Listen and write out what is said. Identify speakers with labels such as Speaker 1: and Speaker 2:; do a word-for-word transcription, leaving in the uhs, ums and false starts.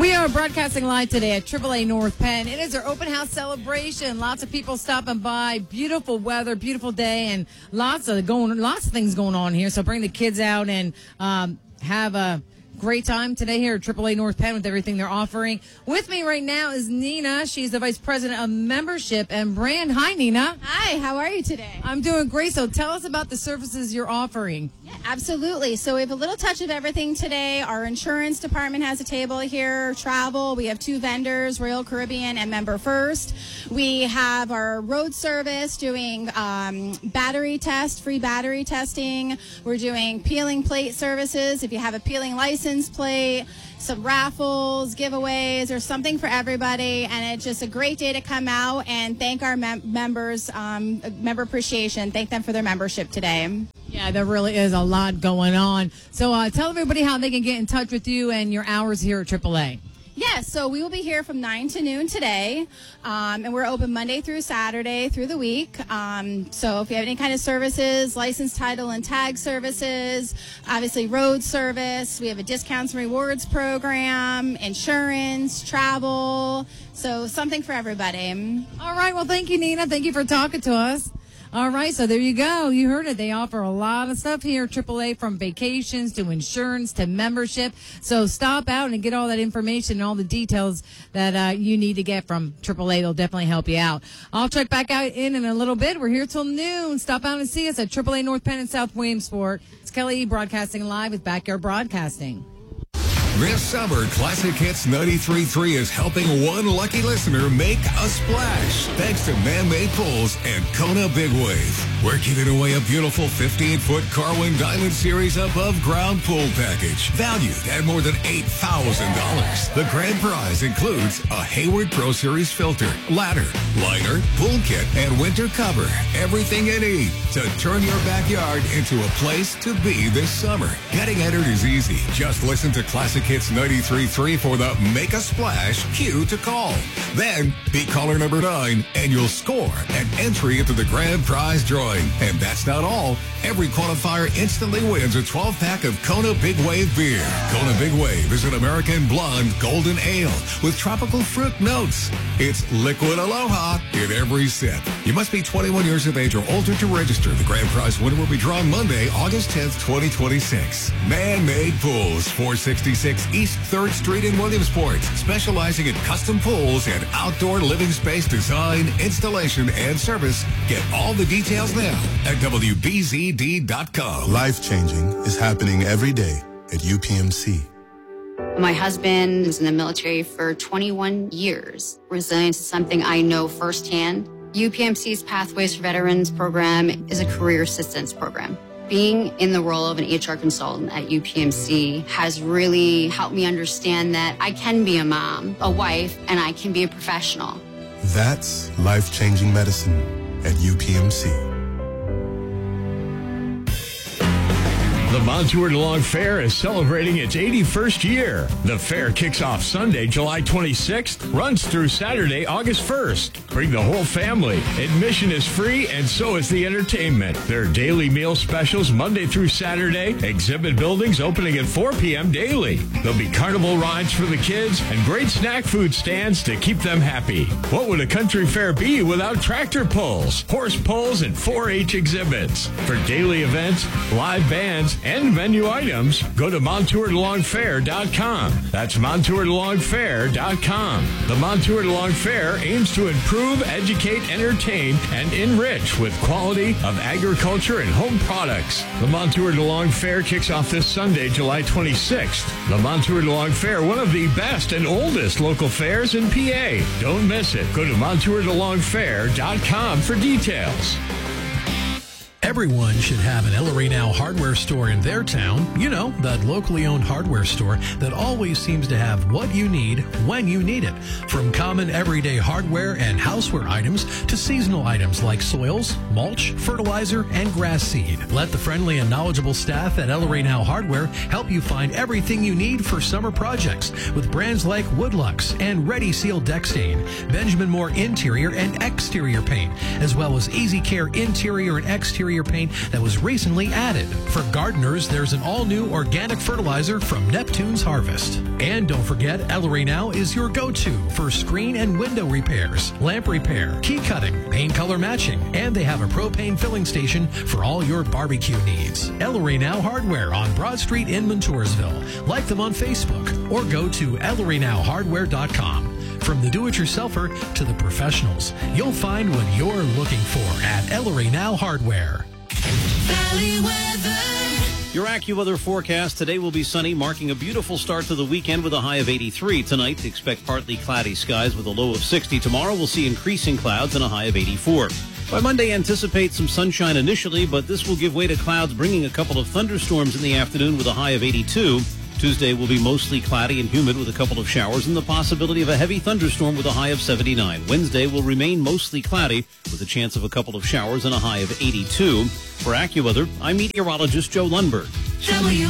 Speaker 1: We are broadcasting live today at triple A North Penn. It is our open house celebration. Lots of people stopping by. Beautiful weather, beautiful day, and lots of going, lots of things going on here. So bring the kids out and um, have a great time today here at triple A North Penn with everything they're offering. With me right now is Nina. She's the Vice President of Membership and Brand. Hi, Nina.
Speaker 2: Hi, how are you today?
Speaker 1: I'm doing great. So tell us about the services you're offering.
Speaker 2: Yeah, absolutely. So we have a little touch of everything today. Our insurance department has a table here. Travel, we have two vendors, Royal Caribbean and Member First. We have our road service doing um, battery test, free battery testing. We're doing peeling plate services. If you have a peeling license plate, some raffles, giveaways, or something for everybody, and it's just a great day to come out and thank our mem- members, um, member appreciation, thank them for their membership today.
Speaker 1: Yeah, there really is a lot going on. So uh, tell everybody how they can get in touch with you and your hours here at triple A.
Speaker 2: Yes, so we will be here from nine to noon today, um, and we're open Monday through Saturday through the week. Um, so if you have any kind of services, license, title, and tag services, obviously road service, we have a discounts and rewards program, insurance, travel, so something for everybody.
Speaker 1: All right, well, thank you, Nina. Thank you for talking to us. All right, so there you go. You heard it. They offer a lot of stuff here at triple A, from vacations to insurance to membership. So stop out and get all that information and all the details that uh, you need to get from triple A. They'll definitely help you out. I'll check back out in in a little bit. We're here till noon. Stop out and see us at triple A North Penn and South Williamsport. It's Kelly E. broadcasting live with Backyard Broadcasting.
Speaker 3: This summer, Classic Hits ninety-three point three is helping one lucky listener make a splash thanks to Man-Made Pools and Kona Big Wave. We're giving away a beautiful fifteen-foot Carwin Diamond Series above-ground pool package valued at more than eight thousand dollars. The grand prize includes a Hayward Pro Series filter, ladder, liner, pool kit, and winter cover. Everything you need to turn your backyard into a place to be this summer. Getting entered is easy. Just listen to Classic Hits ninety-three point three for the Make a Splash cue to call. Then be caller number nine and you'll score an entry into the grand prize drawing. And that's not all. Every qualifier instantly wins a twelve-pack of Kona Big Wave beer. Kona Big Wave is an American blonde golden ale with tropical fruit notes. It's liquid aloha in every sip. You must be twenty-one years of age or older to register. The grand prize winner will be drawn Monday, August tenth, twenty twenty-six. Man-Made Pools, four sixty-six East third Street in Williamsport, specializing in custom pools and outdoor living space design, installation, and service. Get all the details now at W B Z D dot com.
Speaker 4: Life-changing is happening every day at U P M C.
Speaker 5: My husband was in the military for twenty-one years. Resilience is something I know firsthand. U P M C's Pathways for Veterans program is a career assistance program. Being in the role of an H R consultant at U P M C has really helped me understand that I can be a mom, a wife, and I can be a professional.
Speaker 4: That's life-changing medicine at U P M C.
Speaker 6: The Montour DeLong Fair is celebrating its eighty-first year. The fair kicks off Sunday, July twenty-sixth, runs through Saturday, August first. Bring the whole family. Admission is free, and so is the entertainment. There are daily meal specials Monday through Saturday. Exhibit buildings opening at four p.m. daily. There'll be carnival rides for the kids and great snack food stands to keep them happy. What would a country fair be without tractor pulls, horse pulls, and four H exhibits? For daily events, live bands, and menu items, go to Montour DeLong Fair dot com. That's Montour DeLong Fair dot com. The Montour DeLong Fair aims to improve, educate, entertain, and enrich with quality of agriculture and home products. The Montour DeLong Fair kicks off this Sunday, July twenty-sixth. The Montour DeLong Fair, one of the best and oldest local fairs in P A. Don't miss it. Go to Montour DeLong Fair dot com for details.
Speaker 7: Everyone should have an El Rey-Now hardware store in their town. You know, that locally owned hardware store that always seems to have what you need when you need it. From common everyday hardware and houseware items to seasonal items like soils, mulch, fertilizer, and grass seed. Let the friendly and knowledgeable staff at El Rey-Now Hardware help you find everything you need for summer projects with brands like Woodlux and Ready Seal Deck Stain, Benjamin Moore interior and exterior paint, as well as Easy Care interior and exterior exterior paint that was recently added. For gardeners, there's an all-new organic fertilizer from Neptune's Harvest. And don't forget, Ellery Now is your go-to for screen and window repairs, lamp repair, key cutting, paint color matching, and they have a propane filling station for all your barbecue needs. Ellery Now Hardware on Broad Street in Montoursville. Like them on Facebook or go to ellery now hardware dot com. From the do-it-yourselfer to the professionals, you'll find what you're looking for at Ellery Now Hardware.
Speaker 8: Valley weather.
Speaker 9: Your AccuWeather forecast today will be sunny, marking a beautiful start to the weekend with a high of eighty-three. Tonight, expect partly cloudy skies with a low of sixty. Tomorrow, we'll see increasing clouds and a high of eighty-four. By Monday, anticipate some sunshine initially, but this will give way to clouds, bringing a couple of thunderstorms in the afternoon with a high of eighty-two. Tuesday will be mostly cloudy and humid with a couple of showers and the possibility of a heavy thunderstorm with a high of seventy-nine. Wednesday will remain mostly cloudy with a chance of a couple of showers and a high of eighty-two. For AccuWeather, I'm meteorologist Joe Lundberg.